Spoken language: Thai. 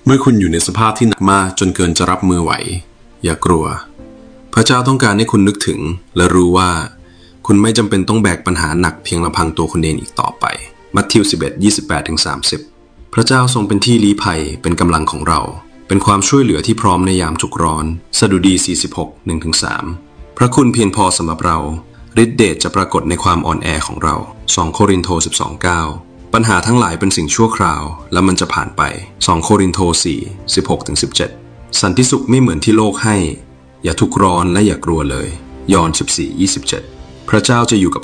เมื่อคุณอยู่ในสภาพที่หนักมากจนเกินจะรับมือไหวอย่ากลัวพระเจ้าต้องการให้คุณนึกถึงและรู้ว่าคุณไม่จำเป็นต้องแบกปัญหาหนักเพียงลำพังตัวคุณเองอีกต่อไปมัทธิว 11:28-30 พระเจ้าทรงเป็นที่ลี้ภัยเป็นกำลังของเราเป็นความช่วยเหลือที่พร้อมในยามทุกข์ร้อนสดุดี 46:1-3 พระคุณเพียงพอสำหรับเราฤทธิเดชจะปรากฏในความอ่อนแอของเรา2โครินโธ 12:9 ปัญหาทั้งหลายเป็นสิ่งชั่วคราวและมันจะผ่านไป2โครินโธ 4:16-17 สันติสุขไม่เหมือนที่โลกให้อย่าทุกข์ร้อนและอย่ากลัวเลยยอห์น 14:27 พระเจ้าจะอยู่กับ